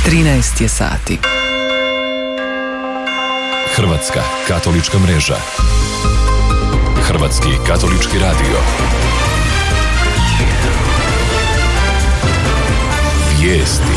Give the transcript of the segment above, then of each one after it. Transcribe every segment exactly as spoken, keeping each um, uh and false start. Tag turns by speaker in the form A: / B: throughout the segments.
A: trinaest je sati.
B: Hrvatska katolička mreža. Hrvatski katolički radio. Vijesti.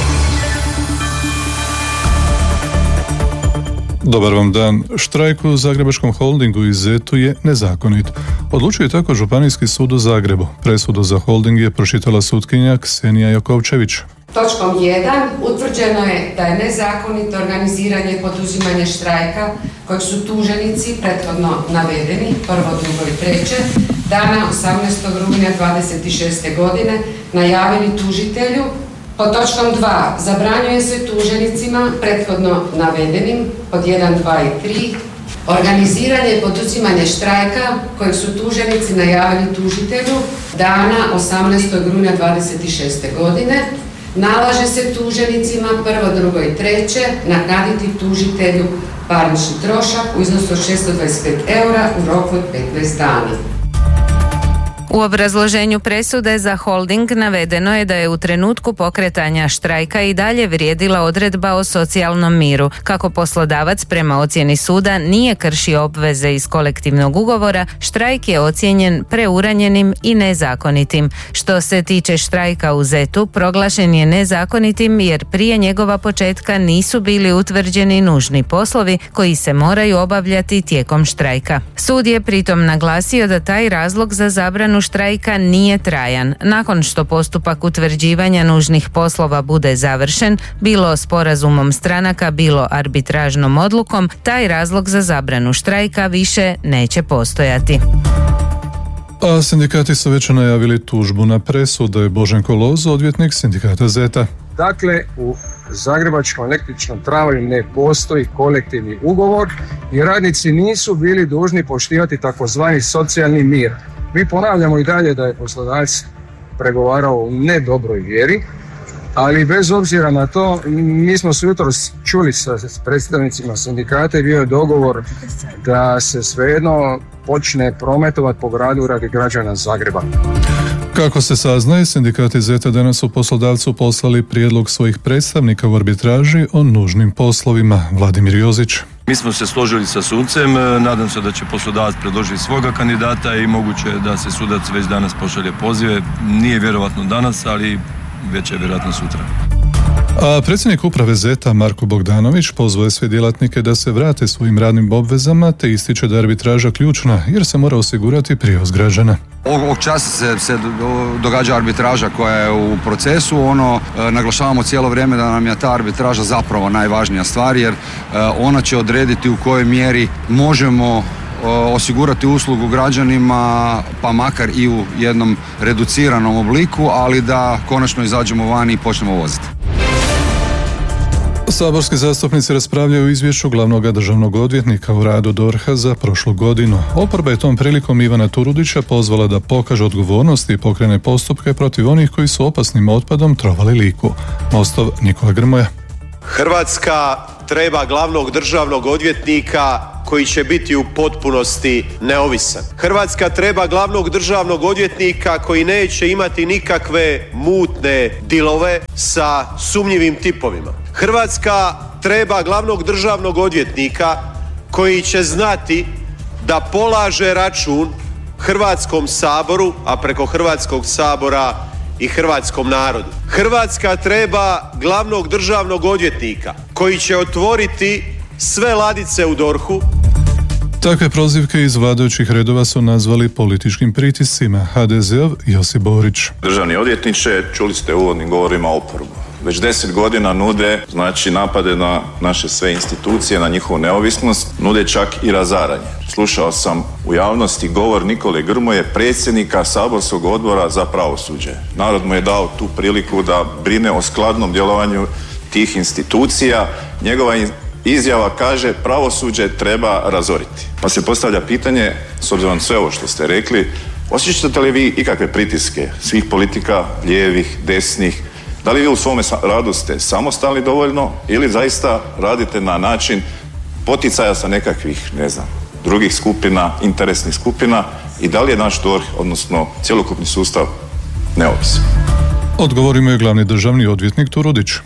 C: Dobar vam dan. Štrajk u Zagrebačkom holdingu i zetu je nezakonit. Odlučio je tako Županijski sud u Zagrebu. Presudu za holding je pročitala sutkinja Ksenija Jakovčević.
D: Točkom jedan utvrđeno je da je nezakonito organiziranje i poduzimanje štrajka kojeg su tuženici prethodno navedeni, prvo, drugo i treće, dana osamnaestog rujna dvadeset šeste godine najavili tužitelju. Pod točkom dva zabranjuje se tuženicima prethodno navedenim pod jedan, dva i tri organiziranje i poduzimanje štrajka kojeg su tuženici najavili tužitelju dana osamnaestog rujna dvadeset šeste godine. Nalaže se tuženicima prvo, drugo i treće naknaditi tužitelju parnični trošak u iznosu od šesto dvadeset pet eura u roku od petnaest dana.
E: U obrazloženju presude za holding navedeno je da je u trenutku pokretanja štrajka i dalje vrijedila odredba o socijalnom miru. Kako poslodavac prema ocjeni suda nije kršio obveze iz kolektivnog ugovora, štrajk je ocijenjen preuranjenim i nezakonitim. Što se tiče štrajka u zetu, proglašen je nezakonitim jer prije njegova početka nisu bili utvrđeni nužni poslovi koji se moraju obavljati tijekom štrajka. Sud je pritom naglasio da taj razlog za zabranu štrajka nije trajan. Nakon što postupak utvrđivanja nužnih poslova bude završen, bilo sporazumom stranaka, bilo arbitražnom odlukom, taj razlog za zabranu štrajka više neće postojati.
C: A sindikati su već najavili tužbu na presudu. Boženko Lozo, odvjetnik sindikata Zeta.
F: Dakle, u Zagrebačkom električnom tramvaju ne postoji kolektivni ugovor i radnici nisu bili dužni poštivati takozvani socijalni mir. Mi ponavljamo i dalje da je poslodavac pregovarao u nedobroj vjeri, ali bez obzira na to, mi smo se jutros čuli sa predstavnicima sindikata i bio je dogovor da se svejedno počne prometovati po gradu radi građana Zagreba.
C: Kako se saznaje, sindikati Zeta danas su poslodavcu poslali prijedlog svojih predstavnika u arbitraži o nužnim poslovima. Vladimir Jozić.
G: Mi smo se složili sa sucem, nadam se da će poslodavac predložiti svoga kandidata i moguće je da se sudac već danas pošalje pozive. Nije vjerovatno danas, ali već je vjerojatno sutra.
C: A predsjednik uprave Zeta Marko Bogdanović pozvao je sve djelatnike da se vrate svojim radnim obvezama te ističe da je arbitraža ključna jer se mora osigurati prijevoz građana.
H: Ovog časa se, se događa arbitraža koja je u procesu, ono e, naglašavamo cijelo vrijeme da nam je ta arbitraža zapravo najvažnija stvar jer e, ona će odrediti u kojoj mjeri možemo e, osigurati uslugu građanima pa makar i u jednom reduciranom obliku, ali da konačno izađemo van i počnemo voziti.
C: Saborski zastupnici raspravljaju o izvješću glavnog državnog odvjetnika u radu D O R H-a za prošlu godinu. Oporba je tom prilikom Ivana Turudića pozvala da pokaže odgovornost i pokrene postupke protiv onih koji su opasnim otpadom trovali Liku. Mostov Nikola Grmoja.
I: Hrvatska treba glavnog državnog odvjetnika koji će biti u potpunosti neovisan. Hrvatska treba glavnog državnog odvjetnika koji neće imati nikakve mutne dilove sa sumnjivim tipovima. Hrvatska treba glavnog državnog odvjetnika koji će znati da polaže račun Hrvatskom saboru, a preko Hrvatskog sabora i hrvatskom narodu. Hrvatska treba glavnog državnog odvjetnika koji će otvoriti sve ladice u D O R H-u.
C: Takve prozivke iz vladajućih redova su nazvali političkim pritiscima. ha de ze-ov Josip Borić.
J: Državni odvjetniče, čuli ste u uvodnim govorima oporbu. Već deset godina nude, znači, napade na naše sve institucije, na njihovu neovisnost, nude čak i razaranje. Slušao sam u javnosti govor Nikole Grmoje, predsjednika saborskog odbora za pravosuđe. Narod mu je dao tu priliku da brine o skladnom djelovanju tih institucija. Njegova izjava kaže pravosuđe treba razoriti. Pa se postavlja pitanje, s obzirom na sve ovo što ste rekli, osjećate li vi ikakve pritiske svih politika, lijevih, desnih? Da li vi u svome radu ste samostalni dovoljno ili zaista radite na način poticaja sa nekakvih, ne znam, drugih skupina, interesnih skupina i da li je naš D O R H, odnosno cjelokupni sustav, neovisan?
C: Odgovorimo je glavni državni odvjetnik Turudić.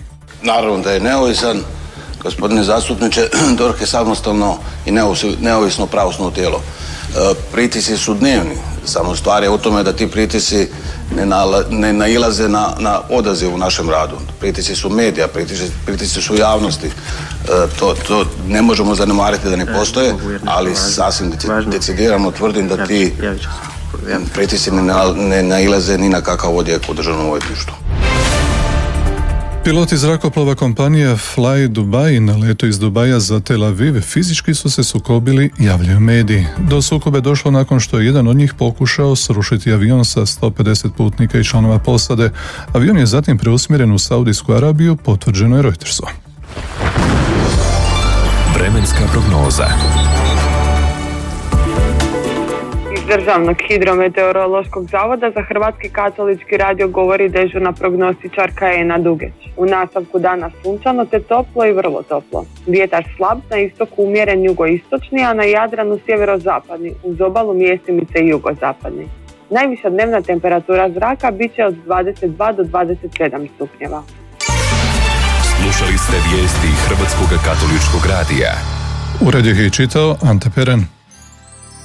A: Naravno da je neovisan. Gospodine zastupniče, D O R H je samostalno i neovisno pravosudno tijelo. Pritisci su dnevni, samo stvar je u tome da ti pritisci ne, nala, ne nailaze na, na odaziv u našem radu. Pritisci su medija, pritisci, pritisci su javnosti. To, to ne možemo zanemariti da ne postoje, ali sasvim decidirano tvrdim da ti pritisci ne, ne nailaze ni na kakav odjek u državnom odvjetništvu.
C: Piloti zrakoplova kompanije Fly Dubai na letu iz Dubaja za Tel Aviv fizički su se sukobili, javljaju mediji. Do sukobe došlo nakon što je jedan od njih pokušao srušiti avion sa sto pedeset putnika i članova posade. Avion je zatim preusmjeren u Saudijsku Arabiju, potvrđeno je Reutersu.
B: Vremenska prognoza.
K: Državnog hidrometeorološkog zavoda za Hrvatski katolički radio govori dežurna prognostičarka Ena Dugeć. U nastavku dana sunčano te toplo i vrlo toplo. Vjetar slab, na istoku umjeren jugoistočni, a na Jadranu sjeverozapadni, uz obalu mjestimice jugozapadni. Najviša dnevna temperatura zraka bit će od dvadeset dva do dvadeset sedam stupnjeva.
B: Slušali ste vijesti Hrvatskog katoličkog radija.
C: Ured je čitao Ante Peren.